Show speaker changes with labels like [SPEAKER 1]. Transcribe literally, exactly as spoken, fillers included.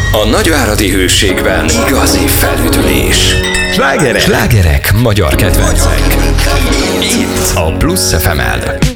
[SPEAKER 1] A nagyváradi Hőségben igazi felüdülés.
[SPEAKER 2] Slágerek,
[SPEAKER 1] Slágerek magyar kedvencek. Itt a Plusz ef em-en.